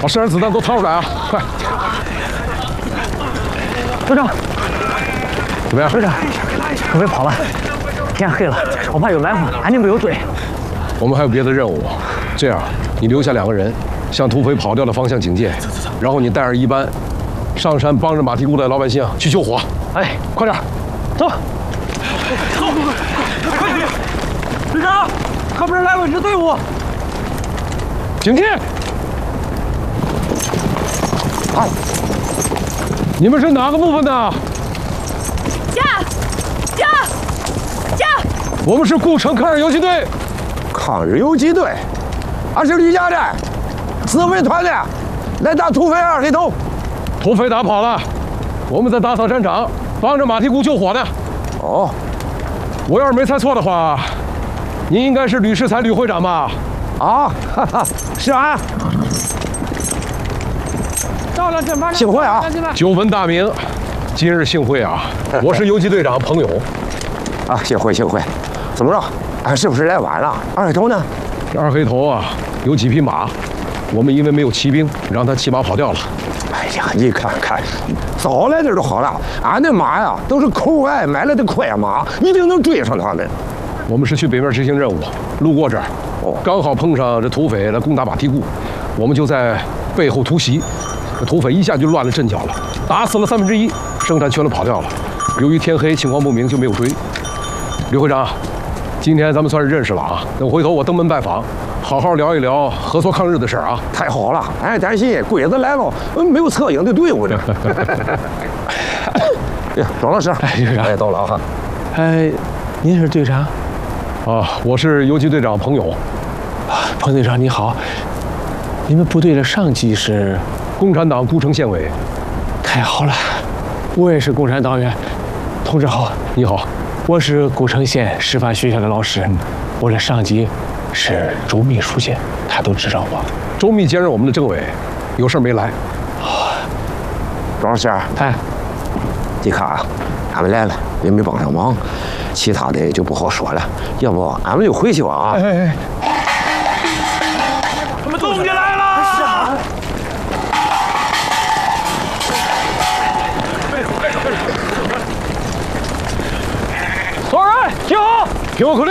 把身上子弹都掏出来啊！快！ 队长， 怎么样？ 队长，可别跑了，天黑了，我怕有来访，俺就没有追。 我们还有别的任务，这样，你留下2个人，向土匪跑掉的方向警戒，然后你带着一班，上山帮着马蹄谷的老百姓去救火。 哎， 快点， 走！ 快点！队长，后边来了一支队伍。 警惕！好，你们是哪个部分的？ 驾！ 我们是顾城抗日游击队。 抗日游击队，俺是吕家的自卫团的，来打土匪2黑头。 土匪打跑了，我们在打扫战场，帮着马蹄谷救火呢。 哦， 我要是没猜错的话，您应该是吕世才吕会长吧？ 啊，哈哈，是俺。 到了这边， 幸会啊！ 久闻大名，今日幸会啊！我是游击队长彭勇。 啊，幸会。怎么着？俺是不是来晚了？2黑头呢？ 这2黑头啊，有几匹马，我们因为没有骑兵，让他骑马跑掉了。 哎呀，你看看，早来点就好了。俺的马呀，都是口外买来的快马，一定能追上他们。 我们是去北面执行任务，路过这儿，刚好碰上这土匪来攻打马蹄谷，我们就在背后突袭，这土匪一下就乱了阵脚了，打死了1/3，剩下全都跑掉了。由于天黑，情况不明，就没有追。吕会长，今天咱们算是认识了啊！等回头我登门拜访，好好聊一聊合作抗日的事儿啊！ 太好了，俺担心鬼子来了，没有策应的队伍呢。呀，庄老师，哎，到了啊！ 哎，您是队长？ 啊，我是游击队长彭勇。 啊，彭队长你好，你们部队的上级是共产党顾城县委。 太好了，我也是共产党员。同志好， 你好。 我是古城县师范学校的老师，我的上级是周秘书记，他都知道我。 周秘兼任我们的政委，有事没来。 庄老师， 哎， 你看啊，俺们来了也没帮上忙，其他的就不好说了。要不俺们就回去吧啊！ 哎， 他们东家来了！是啊。 所有人听好，听我口令。